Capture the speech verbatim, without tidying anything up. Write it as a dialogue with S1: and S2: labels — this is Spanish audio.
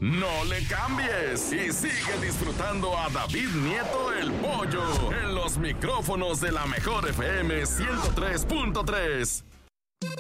S1: No le cambies y sigue disfrutando a David Nieto el Pollo en los micrófonos de la Mejor F M ciento tres punto tres.